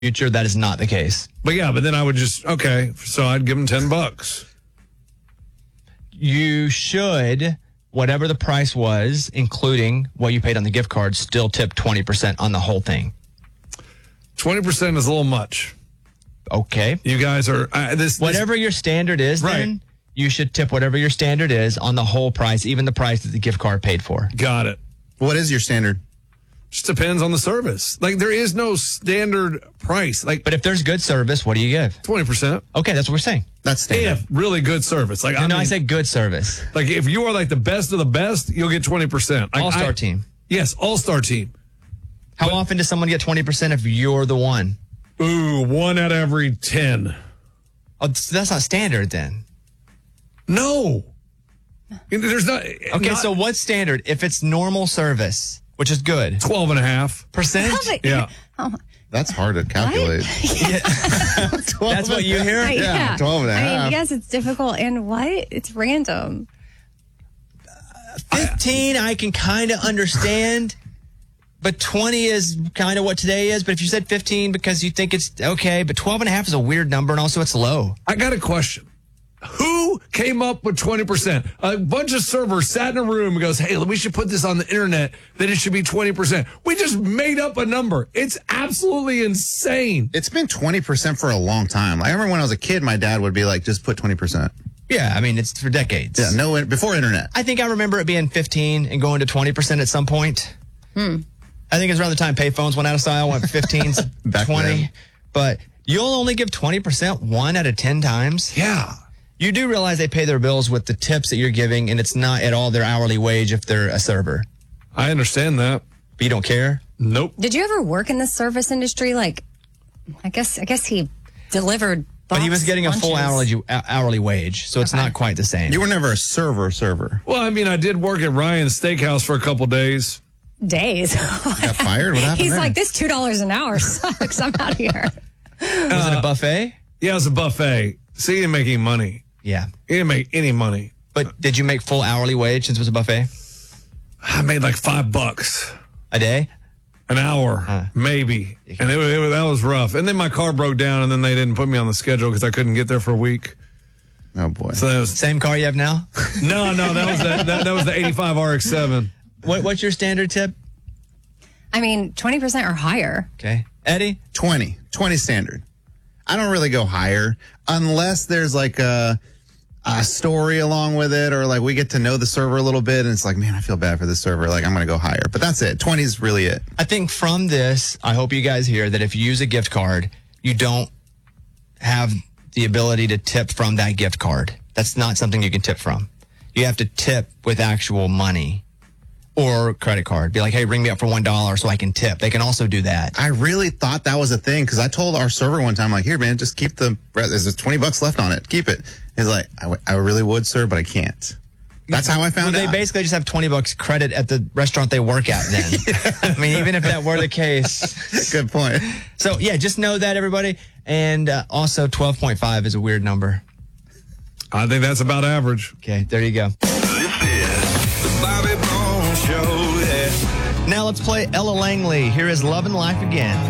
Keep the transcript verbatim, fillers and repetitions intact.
future, that is not the case. But yeah, but then I would just, okay, so I'd give them ten bucks. You should, whatever the price was, including what you paid on the gift card, still tip twenty percent on the whole thing. twenty percent is a little much. Okay. You guys are, uh, this, Whatever this, your standard is, right. then, you should tip whatever your standard is on the whole price, even the price that the gift card paid for. Got it. What is your standard? Just depends on the service. Like, there is no standard price. Like, But if there's good service, what do you give? twenty percent. Okay, that's what we're saying. That's standard. If really good service. Like, No, I, no, mean, I said good service. like, if you are like the best of the best, you'll get twenty percent. Like, All-star I- team. Yes, all-star team. How often does someone get twenty percent if you're the one? Ooh, one out of every ten. Oh, so that's not standard then. No. There's not. Okay, not so what's standard? If it's normal service, which is good. twelve and a half. Percent? Yeah. Oh, That's hard to calculate. That's what you hear? I, Yeah, twelve and a I half. mean, yes, it's difficult. And what? It's random. fifteen, I can kind of understand. But twenty is kind of what today is. But if you said fifteen because you think it's okay, but twelve and a half is a weird number and also it's low. I got a question. Who came up with twenty percent? A bunch of servers sat in a room and goes, hey, we should put this on the internet that it should be twenty percent. We just made up a number. It's absolutely insane. It's been twenty percent for a long time. I remember when I was a kid, my dad would be like, just put twenty percent. Yeah, I mean, it's for decades. Yeah, no, before internet. I think I remember it being fifteen and going to twenty percent at some point. Hmm. I think it's around the time payphones went out of style, went fifteen, Back twenty. then. But you'll only give twenty percent one out of ten times. Yeah. You do realize they pay their bills with the tips that you're giving, and it's not at all their hourly wage if they're a server. I understand that. But you don't care? Nope. Did you ever work in the service industry? Like, I guess, I guess he delivered. But he was box getting a full lunches. hourly hourly wage, so it's Okay. not quite the same. You were never a server server. Well, I mean, I did work at Ryan's Steakhouse for a couple days. Days. Got fired? What happened He's there? like, this two dollars an hour sucks. I'm out of here. Was it a buffet? Yeah, it was a buffet. So he didn't make any money. Yeah. He didn't make any money. But did you make full hourly wage since it was a buffet? I made like five bucks A day? an hour, Huh. maybe. And it, was- it, was- that was rough. And then my car broke down, and then they didn't put me on the schedule because I couldn't get there for a week. Oh, boy. So that was Same car you have now? no, no. That was the, that, that was the eighty-five R X seven. What, what's your standard tip? I mean, twenty percent or higher. Okay. Eddie? twenty. twenty standard. I don't really go higher unless there's like a, a story along with it, or like we get to know the server a little bit and it's like, man, I feel bad for this server. Like, I'm going to go higher. But that's it. twenty is really it. I think from this, I hope you guys hear that if you use a gift card, you don't have the ability to tip from that gift card. That's not something you can tip from. You have to tip with actual money or credit card. Be like, hey, ring me up for one dollar so I can tip. They can also do that. I really thought that was a thing because I told our server one time, like, here, man, just keep the, there's twenty bucks left on it. Keep it. He's like, I, w- I really would, sir, but I can't. That's how I found Well, they out. basically just have twenty bucks credit at the restaurant they work at then. I mean, even if that were the case. Good point. So, yeah, just know that, everybody. And uh, also, twelve point five is a weird number. I think that's about average. Okay, there you go. This is the Bobby Bones Show. Yeah. Now let's play Ella Langley. Here is Love and Life Again.